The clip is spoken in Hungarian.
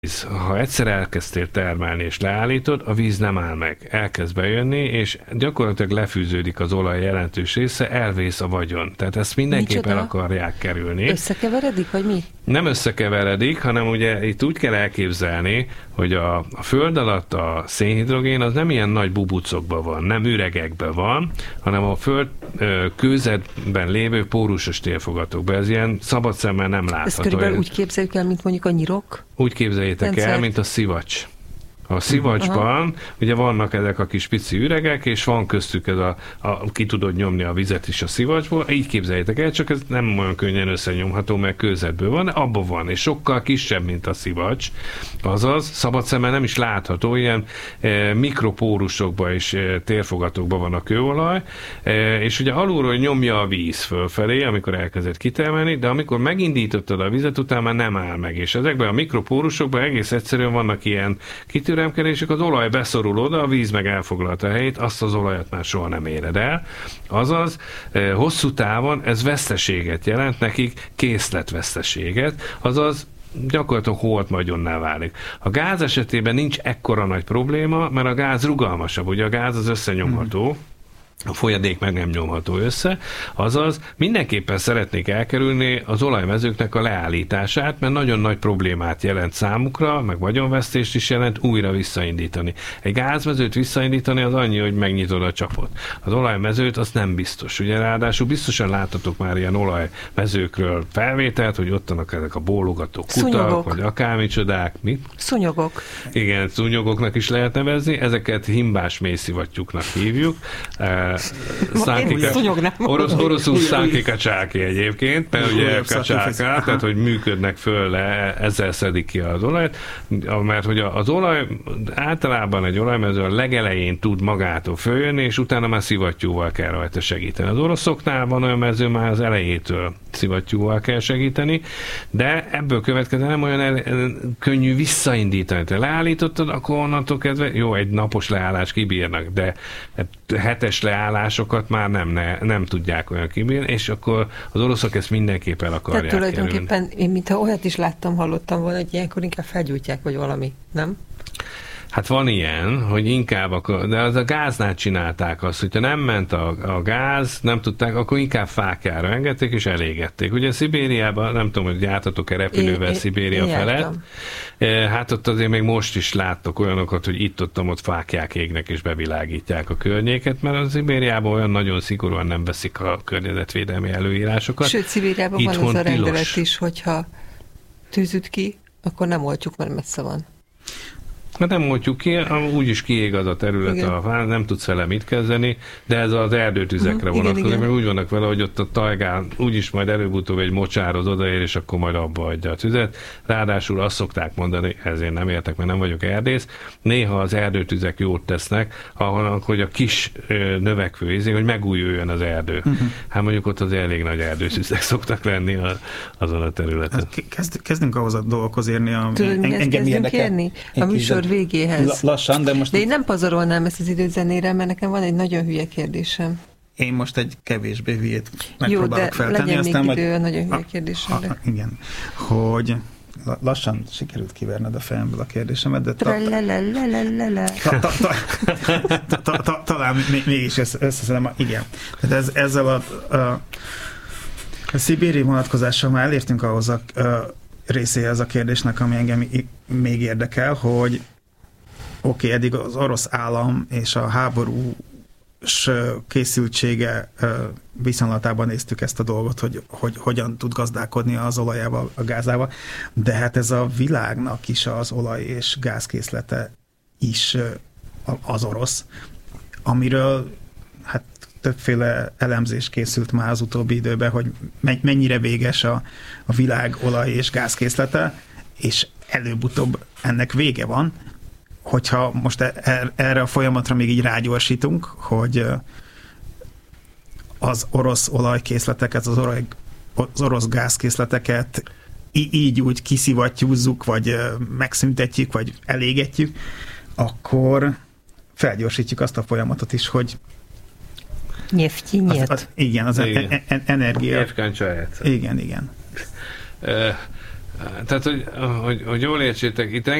Ha egyszer elkezdtél termelni és leállítod, a víz nem áll meg. Elkezd bejönni, és gyakorlatilag lefűződik az olaj jelentős része, elvész a vagyon. Tehát ezt mindenképp el akarják kerülni. Összekeveredik, vagy mi? Nem összekeveredik, hanem ugye itt úgy kell elképzelni, hogy a föld alatt a szénhidrogén az nem ilyen nagy bubucokban van, nem üregekben van, hanem a föld kőzetben lévő pórusos térfogatokban. Ez ilyen szabad szemmel nem látható. Ezt körülbelül úgy képzeljük el, mint mondjuk a nyirok? Úgy képzeljétek el, mint a szivacs. A szivacsban ugye vannak ezek a kis pici üregek, és van köztük ez ki tudod nyomni a vizet is a szivacsból, így képzeljétek el, csak ez nem olyan könnyen összenyomható, mert kőzetből van, de abban van, és sokkal kisebb, mint a szivacs. Azaz, szabad szemmel nem is látható, ilyen mikropórusokban és térfogatokban van a kőolaj, és ugye alulról nyomja a víz fölfelé, amikor elkezdett kitermelni, de amikor megindítottad a vizet, utána már nem áll meg, és ezekben a mikropórusokban egész egyszerűen vannak ilyen kitüremkedések, az olaj beszorul oda, a víz meg elfoglalta a helyét, azt az olajat már soha nem éred el. Azaz, hosszú távon ez veszteséget jelent, nekik készletveszteséget, azaz gyakorlatilag holtmagyonná válik. A gáz esetében nincs ekkora nagy probléma, mert a gáz rugalmasabb, ugye a gáz az összenyomható, a folyadék meg nem nyomható össze, azaz mindenképpen szeretnék elkerülni az olajmezőknek a leállítását, mert nagyon nagy problémát jelent számukra, meg vagyonvesztést is jelent újra visszaindítani. Egy gázmezőt visszaindítani az annyi, hogy megnyitod a csapot. Az olajmezőt az nem biztos. Ugye ráadásul biztosan láttatok már ilyen olajmezőkről felvételt, hogy ott vannak ezek a bólogató kutak, vagy akármicsodák. Mi? Szúnyogok. Igen, szúnyogoknak is lehet nevezni, ezeket himbás mélyszivattyúknak hívjuk. Oroszul szánki kacsáki egyébként, mert ugye kacsáká, tehát hogy működnek föl le, ezzel szedik ki az olajat, mert hogy az olaj általában egy olajmező a legelején tud magától följönni, és utána már szivattyúval kell rajta segíteni. Az oroszoknál van olyan mező, már az elejétől szivattyúval kell segíteni, de ebből következően nem olyan könnyű visszaindítani. Te leállítottad, akkor onnantól kezdve, jó, egy napos leállás kibírnak, de hetes leállásokat már nem tudják olyan kibírni, és akkor az oroszok ezt mindenképp el akarják kerülni. Tehát tulajdonképpen én mintha olyat is hallottam volna, hogy ilyenkor inkább felgyújtják, vagy valami, nem? Hát van ilyen, hogy inkább, de az a gáznál csinálták azt, hogyha nem ment a gáz, nem tudták, akkor inkább fákjára engedték, és elégették. Ugye Szibériában, nem tudom, hogy jártatok-e repülővel Szibéria felett, hát ott azért még most is láttok olyanokat, hogy itt-ott fákják égnek, és bevilágítják a környéket, mert a Szibériában olyan nagyon szigorúan nem veszik a környezetvédelmi előírásokat. Sőt, Szibériában van az a rendelet is, hogyha tűzüt ki, akkor nem oltjuk, mert messze van. Mert nem mondjuk ki, úgyis kiég az a terület, nem tudsz vele mit kezdeni, de ez az erdőtüzekre vonatkozik, mert úgy vannak vele, hogy ott a tajgán úgyis majd előbb-utóbb egy mocsároz odaér, és akkor majd abba adja a tüzet. Ráadásul azt szokták mondani, ezért nem értek, mert nem vagyok erdész, néha az erdőtüzek jót tesznek, hogy a kis növekvő izé, hogy megújuljon az erdő. Hát mondjuk ott az elég nagy erdőtüzek szoktak lenni azon a területen. Kezdünk ahhoz a dolgokhoz érni, engem érdekel. A műsor végéhez. Lassan, de most... De én nem pazarolnám ezt az időt zenére, mert nekem van egy nagyon hülye kérdésem. Én most egy kevésbé hülyét megpróbálok feltenni. Jó, de legyen még idő a nagyon hülye kérdésemre. Igen, hogy lassan sikerült kiverned a fejemből a kérdésemet, de talán mégis összeszedem. Igen. Tehát ezzel a szibéri vonatkozással már elértünk ahhoz a részéhez a kérdésnek, ami engem még érdekel, hogy eddig az orosz állam és a háborús készültsége viszonylatában néztük ezt a dolgot, hogy hogyan tud gazdálkodni az olajával, a gázával, de hát ez a világnak is az olaj- és gázkészlete is az orosz, amiről hát többféle elemzés készült már az utóbbi időben, hogy mennyire véges a világ olaj- és gázkészlete, és előbb-utóbb ennek vége van, hogyha most erre a folyamatra még így rágyorsítunk, hogy az orosz olajkészleteket, az orosz gázkészleteket így úgy kiszivattyúzzuk, vagy megszüntetjük, vagy elégetjük, akkor felgyorsítjuk azt a folyamatot is, hogy igen, az energia. Nyelvkáncsaját. Igen. Tehát, hogy jól értsétek, itt